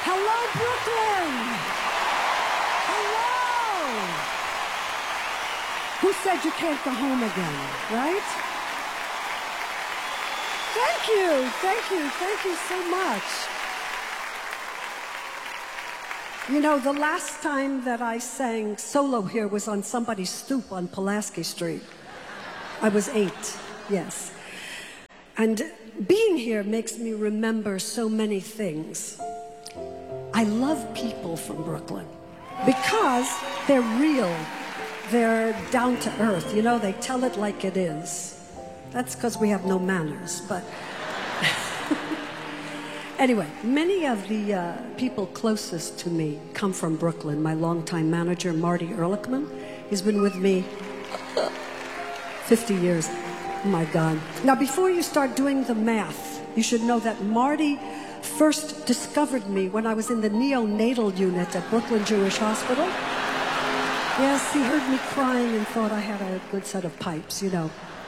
Hello, Brooklyn. Hello. Who said you can't go home again, right? Thank you, thank you, thank you so much. You know, the last time that I sang solo here was on somebody's stoop on Pulaski Street. I was 8, yes. And being here makes me remember so many things. I love people from Brooklyn because they're real. They're down to earth. You know, they tell it like it is. That's because we have no manners, but... Anyway, many of the people closest to me come from Brooklyn. My longtime manager, Marty Ehrlichman, he's been with me 50 years. Oh my God. Now, before you start doing the math, you should know that Marty first discovered me when I was in the neonatal unit at Brooklyn Jewish Hospital. Yes, he heard me crying and thought I had a good set of pipes, you know.